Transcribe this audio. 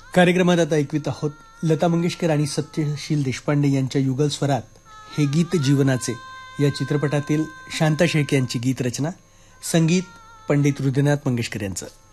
कार्यक्रमात आता ऐकवित आहोत लता मंगेशकर आणि सत्यशील देशपांडे यांच्या युगल स्वरात हे गीत जीवनाचे या चित्रपटातील शांता शेळके यांची गीत रचना, संगीत पंडित हृदयनाथ मंगेशकर यांचं.